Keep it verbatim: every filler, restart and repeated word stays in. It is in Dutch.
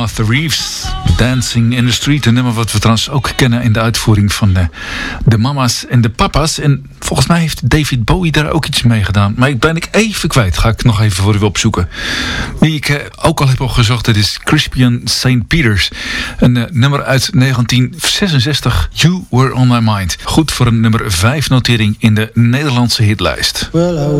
Martha Reeves, Dancing in the Street. Een nummer wat we trouwens ook kennen in de uitvoering van de, de mama's en de papa's. En volgens mij heeft David Bowie daar ook iets mee gedaan. Maar ik ben ik even kwijt. Ga ik nog even voor u opzoeken. Wie ik eh, ook al heb opgezocht, dat is Crispian Saint Peters. Een uh, nummer uit negentien zesenzestig. You Were On My Mind. Goed voor een nummer vijf notering in de Nederlandse hitlijst. Well,